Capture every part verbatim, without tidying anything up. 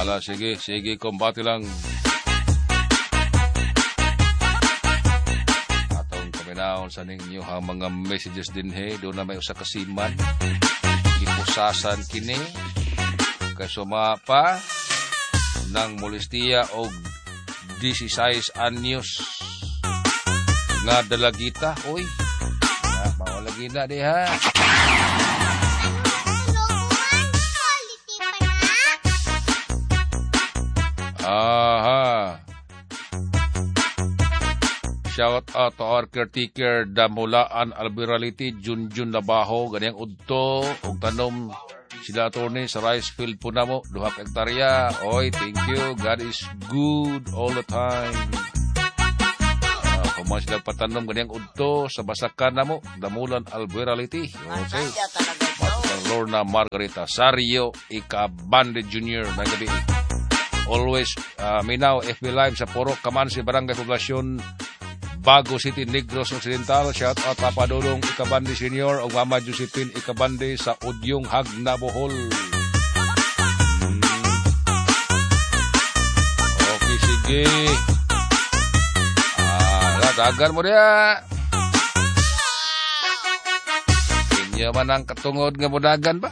Ala, sige, sige, kumbati lang. Atong paminaw sa ninyo ang mga messages din he. Doon na may usa kasiman. Ipusasan kini. Kay sumapa ng molestiya o sixteen anyos nga dalagita. Uy, na, mawalagi na di ha. Aha. Shout out to our caretaker Damulaan Alberality Junjun Labaho ganiyang udto ug tanom sila attorney sa rice field po namo duha ka hektarya. Oy, thank you. God is good all the time. Uh, Kuman sila patanom ganiyang udto sa basakan namo Damulan Alberality. Okay. Lorna Margarita Sario Ikabande Junior may gabi. Always uh, minaw F B Live sa Puro Kamansi Barangay Poblasyon Bago City Negros Occidental. Shout out Papa Dulong Ikabande Senior o Mama Josephine Ikabande sa Udyong Hagna Bohol. Hmm. Okay, sige. Ah, latagan mo dia. Inya man ang katungod nga mudagan ba?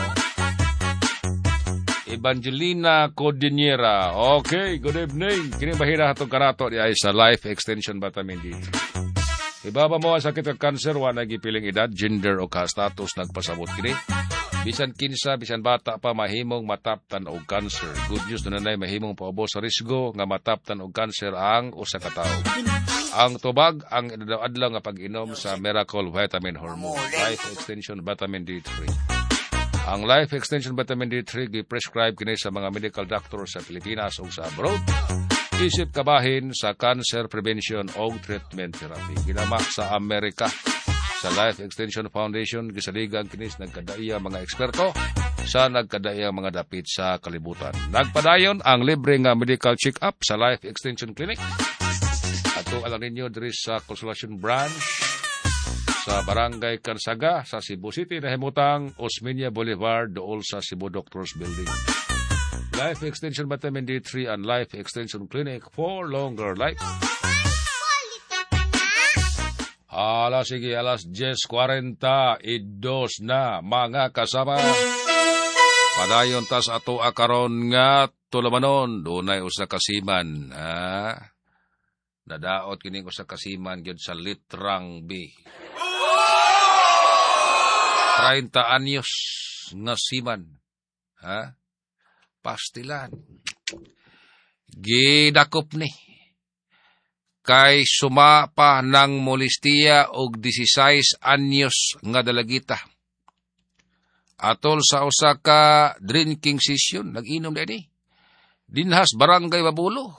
Evangelina Cordillera. Okay, good evening. Kini bahira hatong kanato di ay sa Life Extension Vitamin D. Ibaba mo ang sakit ng cancer, wala gipiling edad, gender o ka-status nagpasabot kini. Bisan kinsa, bisan bata pa mahimong mataptan og cancer. Good news na nanay mahimong paubos sa risgo nga mataptan og cancer ang usa ka tawo. Ang tubag ang adlaw nga pag-inom sa Miracle Vitamin Hormone, Life Extension Vitamin D three. Ang Life Extension Vitamin D three gi-prescribe kini sa mga medical doctor sa Pilipinas o sa abroad. Isip kabahin sa cancer prevention o treatment therapy. Ginama sa Amerika sa Life Extension Foundation gisaligan kini sa nagkadaiya mga eksperto sa nagkadaiya mga dapit sa kalibutan. Nagpadayon ang libre nga medical check-up sa Life Extension Clinic. Ato alam ninyo diri sa Consolacion Branch sa Barangay Carsaga sa Cebu City na himutang Osmeña Boulevard dool sa Cebu Doctors Building. Life Extension Vitamin D three and Life Extension Clinic for longer life. Ala sige, alas ten forty idos na mga kasama. Padayon tas ato akaron nga tulamanon dunay usa ka siman. Ha? Nadaot kini usa ka siman gyud sa Litrang B. thirty anyos nga siman. Ha? Pastilan. Gidakop ni. Kay sumapa ng molestiya og sixteen anyos nga dalagita. Atol sa usa ka drinking session, nag-inom din eh. Dinhas Barangay Babulo.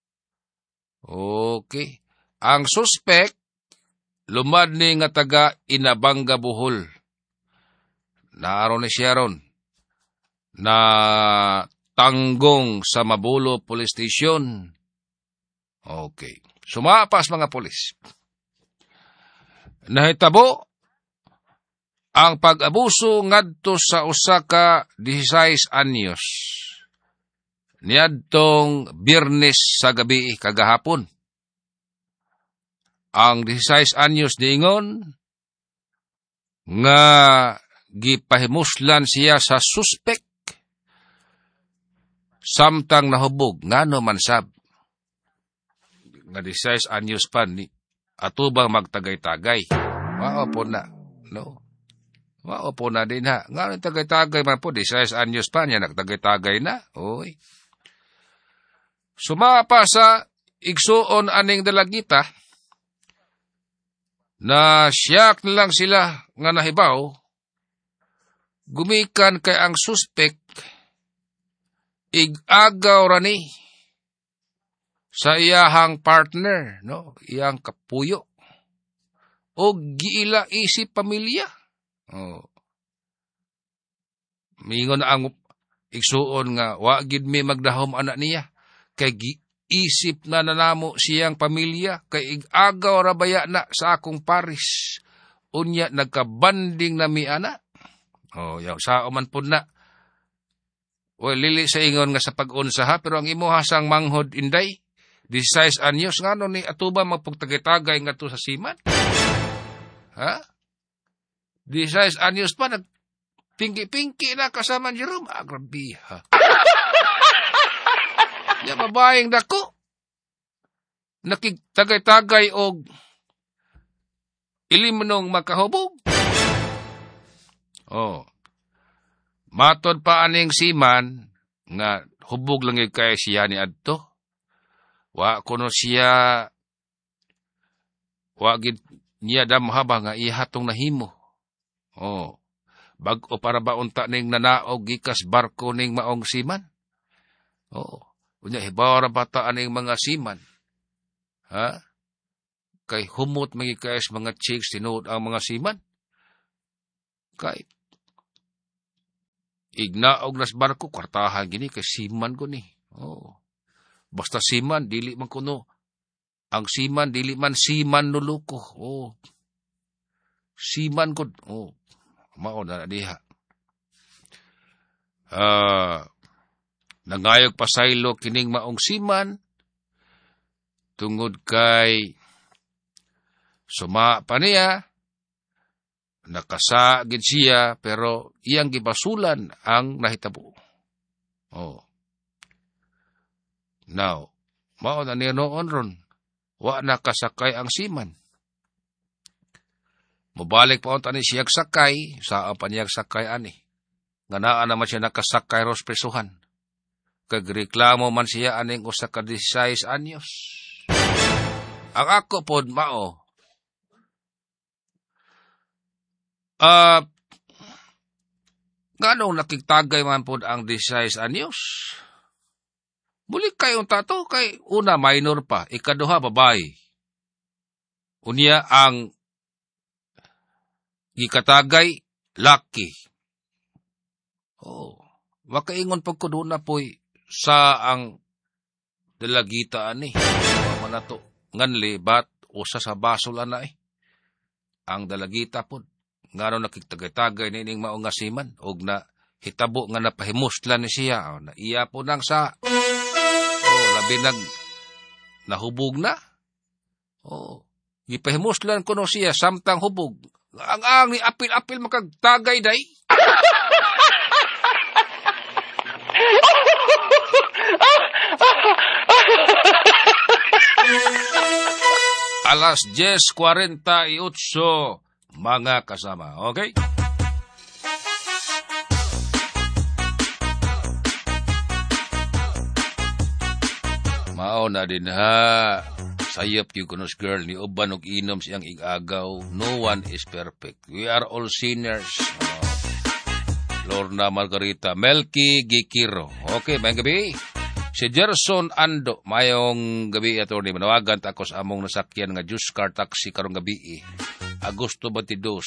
Okay. Ang suspect, lumad ni nga taga Inabanga Bohol. Naaron ni siya ron na tanggong sa Mabulo Police Station. Okay. Sumapas mga polis. Nahitabo ang pag-abuso ngadto sa usa ka sixteen anyos. Niadtong Biyernes sa gabi kagahapon. Ang sixteen anyos niingon nga gipahimuslan siya sa suspek samtang nahubog ngano man sab nga sixteen anyos pa ni atubang magtagay-tagay. Mao po na no. Mao po na din ha. Ngano tagay-tagay man po sixteen anyos pa niya nagtagay-tagay na. Oy. Sumapa sa igsuon aning dalagita na siyak na lang sila nga nahibaw, gumikan kay ang suspek ig-agaw rani sa iyahang partner, no? Iyang kapuyo. O giila isip pamilya. Oh. Mingon ang igsuon nga, wa gid mi magdahom anak niya. Kay giisip na nanamo siyang pamilya, kay ig-agaw rabaya na sa akong paris. Unya, nagkabanding na mi anak. Oh, yaw, sa man po na. O lili sa ingon nga sa pag-unsa ha, pero ang imo hasang manghod inday, disais anyos nga no ni atuba magpagtagay-tagay nga to sa siman. Ha? Disais anyos pa, nagpingki-pingki na kasama ni Jerome. Ah, grabe ha. Ya babaeng dako. Nakigtagay-tagay og ilimunong makahubog. Oh. Matod pa aning siman, nga hubog lang yung kaya siya ni adto. Wa kuno siya, wa gid niya damhaba nga ihatong nahimo. Oh. Bag-o para ba unta ning nanaog gikas barko ning maong siman. Oh. Unya hibawra bata aning mga siman. Ha? Kay humot magikayas mga chicks tinuod ang mga siman. Kay ignaog nas barko, kwartahan gini, kay siman ko ni. Oh. Basta siman, dili man kuno. Ang siman, dili man siman nuluko. Oh. Siman ko. Oh. Mao na diha. Ah, uh, nangayog pasaylo kining maong siman, tungod kay suma pa niya, nakasagid siya, pero iyang gibasulan ang nahitabo. Oh. Now, mao na niya noon ron, wa nakasakay ang siman. Mubalik pa unta ni siyag sakay, saan pa niyag sakay ani. Nga naa naman siya nakasakay ros presuhan. Kagreklamo man siya aning usa ka disais anyos. Ang ako pod mao, Ah, uh, nganong nakigtagay man po ang disais anyos? Muli kayong tato, kay una minor pa, ikaduha babae. Unya ang gikatagay, laki. Oh, makaingon pag ko doon na po'y sa ang dalagita ani. Mama na to, nganli, bat, usa sa basol na eh. Ang dalagita po. Nga no nakitagay-tagay ni ning maong ngasiman og na hitabo nga napahimuslan ni siya. O, na iya po nang sa oh, labi nag nahubog na. Oh, gipahimuslan ko no siya samtang hubog. Ang ang ni apil-apil makagtagay day. Alas diez kuwarenta y ocho mga kasama, okay? Mao na din ha. Sayop yung kunos girl ni uban og inom siyang igagaw. No one is perfect. We are all sinners. Oh. Lorna Margarita, Melky Gikiro. Okay, mayang gabi. Si Gerson Ando, mayong gabi attorney. Manawagan ta ako sa among nasakyan nga juice car taxi karong gabi. Agosto twenty-two.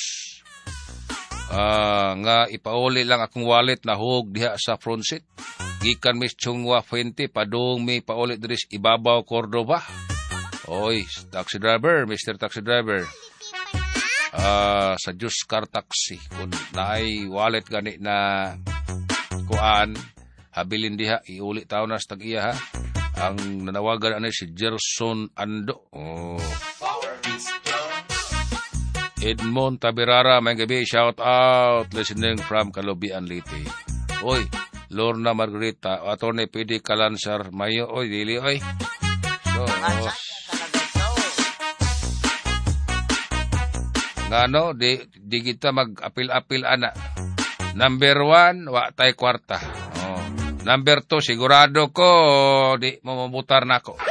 Uh, nga ipauli lang akong wallet na hug diha sa front seat. Gikan Miss Chungwa Fuente, padung mi pauli diris Ibabaw, Cordova. Oy, taxi driver, Mister Taxi Driver. Uh, sa juice car taxi. Kung naay wallet gani na kuan, habilin diha, iuli tao na sa tag-iya ha. Ang nanawagan ano si Gerson Ando. Oh. Edmond Tabirara, may gabi, shout out, listening from Kalubian, Leyte. Oy, Lorna Margarita, attorney pwede kalansar, mayo, oy, dili, oy. So, nga no, di, di kita mag-apil-apil, ana. Number one, wa tay kwarta. Oh. Number two, sigurado ko, di mamamutar na ako.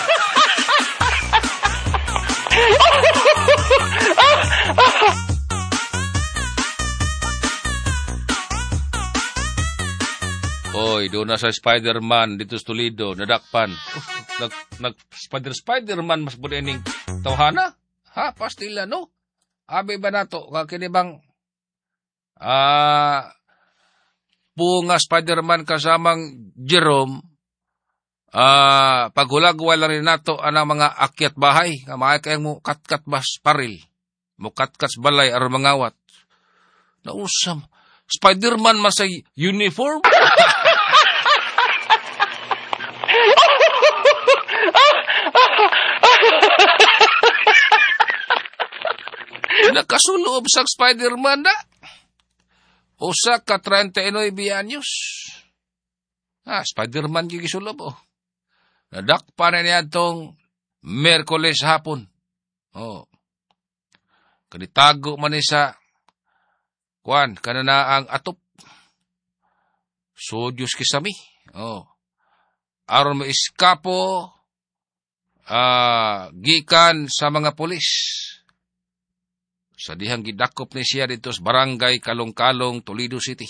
Oy, doon na sa Spider-Man dito sa Toledo, nadakpan. Uh, nag, nag Spider-Spider-Man mas budining tawhana? Ha, pastila no? Abi ba nato, kakinibang ah, punga Spider-Man kasamang Jerome, ah, paghulagwa lang rin nato anang mga akyat bahay, nga mga kayang mo katkat bas paril, mo katkat balay aron mangawat. Nausam, Spider-Man masay uniform? suloob sa Spider-Man da. Usa ka thirty-nine anyos. Ah, Spider-Man yung gisulob, oh. Nadakpa na niya itong Merkules hapon. Oh. Kanitago man ni sa kuan, kanana ang atop. Sodyos kisami. Oh. Aron mo iskapo, ah, gikan sa mga pulis. Sa dihang gidakop ni siya dito sa Barangay Kalong-Kalong, Toledo City.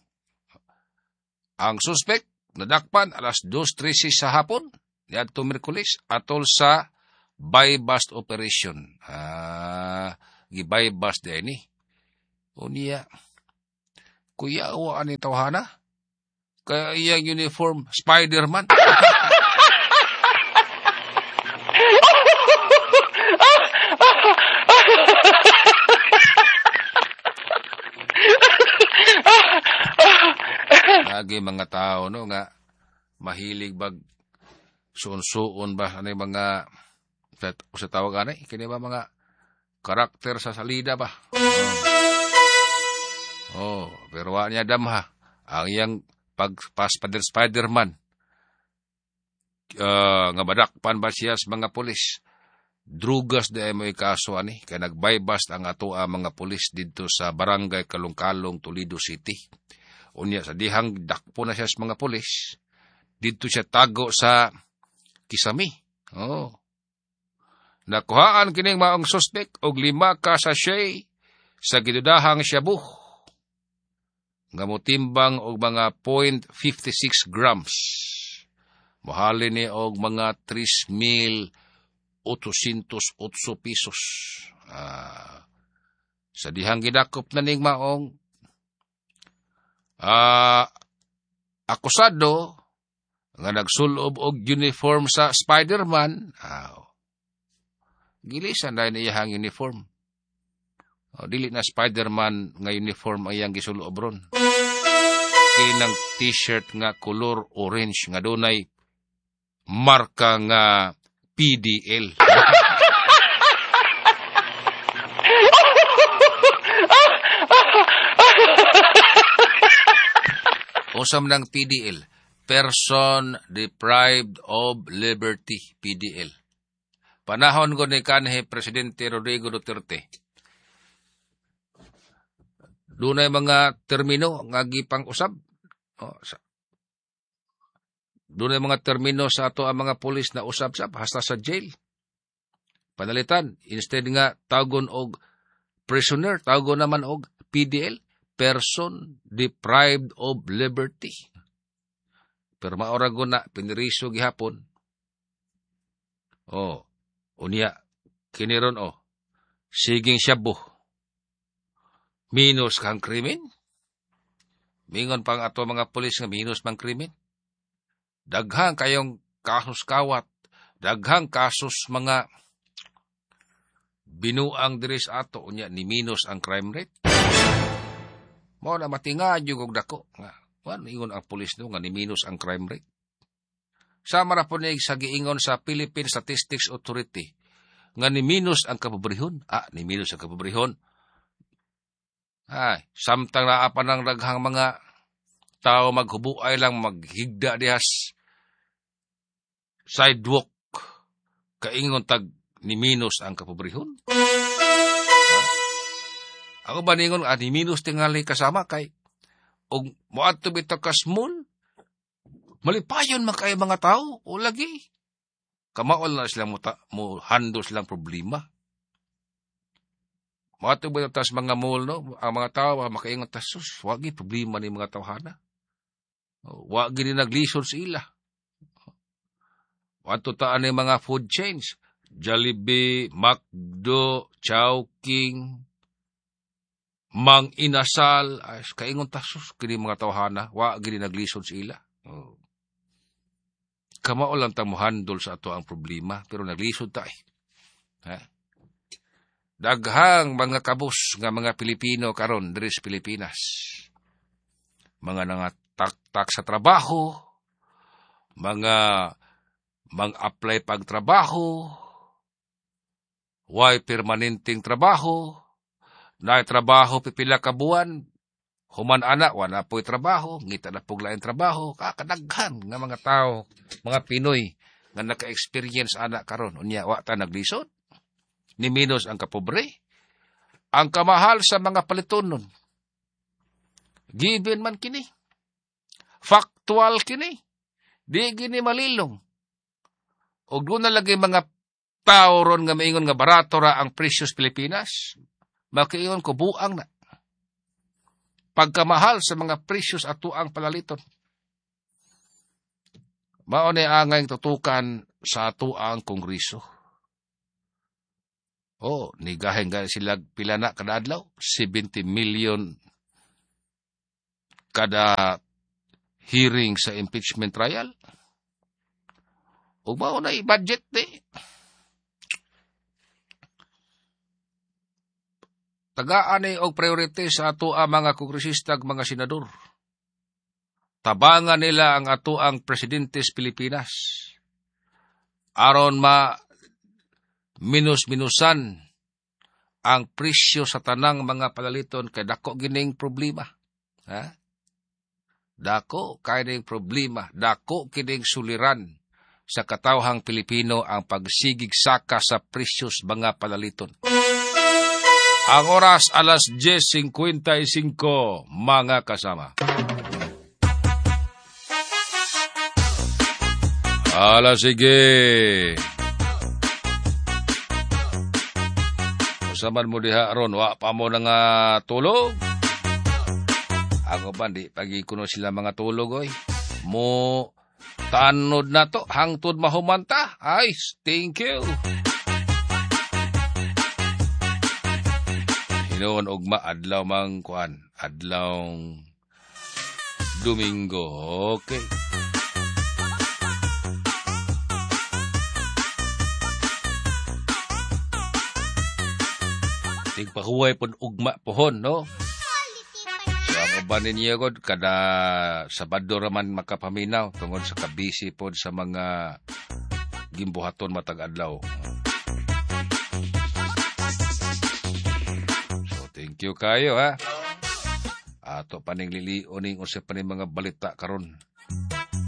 Ang suspect, nadakpan alas two thirty sa hapon, niadto Merkules, atol sa buy-bust operation. Ah, gi-buy-bust din ni. O niya, kuya, uwaan ni tawhana? Kaya iyang uniform, Spider-Man. Lagi mga tao, no, nga, mahilig bag, suon-suon ba, ano yung mga, o sa tawag anay, kini ba mga karakter sa salida ba? Oh, oh pero wa niya damha, ang iyang pagpas Spider-Man, uh, nga badakpan ba siya sa mga pulis, drugas da mo ikaso ani, kaya nagbaybast ang ato ang mga pulis dito sa Barangay Kalong-Kalong, Toledo City. Unya sa dihang dakpo na siya sa mga pulis, dito siya tago sa kisami. Oh. Nakuhaan kining maong suspect og lima ka sachet sa gidudahang shabu. Nga motimbang og mga zero point five six grams. Mahali ni og mga three mil eight hundred eight pesos. Ah, sa dihang gidakop na ning maong ah, akusado nga nagsulob og uniform sa Spider-Man. Ah, gilisan dahil na iyahang uniform. O, dili na Spider-Man nga uniform ang iyang gisulob ron. Kini ng t-shirt nga color orange nga dunay marka nga P D L. Usam ng P D L, Person Deprived of Liberty, P D L. Panahon ko ni kanhe Presidente Rodrigo Duterte. Doon ay mga termino nga gipang usab. Oh, doon ay mga termino sa ato ang mga pulis na usab-sab hasta sa jail. Panalitan, instead nga tawgon og prisoner, tawgon naman og P D L, Person Deprived of Liberty. Pero maorago na piniriso gihapon. Oh, unya kiniron oh. Siging shabu. Minus kang krimen. Mingon pang ato mga pulis nga minus mang krimen. Daghang kayong kasus kawat, daghang kasus mga binuang diri sa ato unya ni minus ang crime rate. Mao na matinga jud og dako nga wan ingon ang pulis no nga ni minus ang crime rate. Sama ra po ni sa giingon sa Philippine Statistics Authority nga ni minus ang kapobrehon. Ah, ni minus ang kapobrehon. Ay, samtang naa pa ng daghang mga tao maghubuay lang maghigda dihas sidewalk kaingon tag ni minus ang kapobrehon. Ako ba ningon, ah, ni minus tingali kasama kay og moadto bitaw ka small, malipayon man kay mga tao o lagi. Kamaol na sila mo, ta, mo handle silang problema. Moadto bitaw tas mga mall no, ang mga tao makaingon tas sus, wagi problema ni mga tawhana. Wagi ni naglisod sa ila. Wato taan ni mga food chains, Jollibee, McDo, Chowking, Mang Inasal, ay, kaingon tasos, kini mga tawhana, wa gini naglisod sa ila. Oh. Kamao lang ta mo handle sa ato ang problema, pero naglisod ta eh. Ha? Daghang mga kabus nga mga Pilipino karon diri sa Pilipinas. Mga nangatak-tak sa trabaho, mga mang-apply pagtrabaho, why permanenteng trabaho, na trabaho pipila ka buwan, human ana wala po'y trabaho, ngita na pug lain trabaho, kakadaghan nga mga tao, mga Pinoy nga naka-experience ana karon unya wa ta naglisod. Ni minus ang kapobre, ang kamahal sa mga palitonon. Given man kini. Factual kini. Di gini malilong. O doon na lagi mga tao ron nga maingon nga barato ra ang precious Pilipinas, makiingon ko buang na. Pagkamahal sa mga precious ato ang palaliton. Mao ni angay tutukan sa ato ang Kongreso. Oh, nigaheng ga sila pila na kada adlaw, seventy million kada hearing sa impeachment trial. Ug mao na i-budget di. Tagaan ni og priority sa ato ang mga kongresista ug mga senador. Tabangan nila ang ato ang presidentes Pilipinas. Aron ma minus-minusan ang presyo sa tanang mga palaliton kay dako gining problema. Ha? Dako kining problema, dako kining suliran sa katawhang Pilipino ang pagsigig saka sa presyos mga palaliton. Ang oras alas diyes singkwenta y singko, mga kasama. Ala sige. Usaman mo diha ron, wa pa mo na nga tulog. Ako ba, di pagi kuno sila mga tulog, oy. Mo tanod na to, hangtod mahumanta. Ay, thank you. Hinoon ugma, adlaw mang kuan, adlaw Domingo. Okay. Tigpahuway pun ugma pohon, no? So, ang uban ninyo god, kada Sabado raman makapaminaw, tungod sa kabisi po sa mga gimbuhaton matag adlaw. So, thank you kayo, ha? Ato paning liliuning usap pa mga balita karon.